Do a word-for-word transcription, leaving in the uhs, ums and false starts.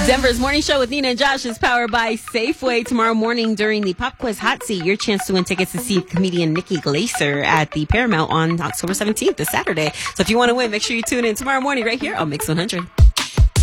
Denver's Morning Show with Nina and Josh is powered by Safeway. Tomorrow morning during the Pop Quiz Hot Seat, your chance to win tickets to see comedian Nikki Glaser at the Paramount on October seventeenth, this Saturday. So if you want to win, make sure you tune in tomorrow morning right here on Mix one hundred.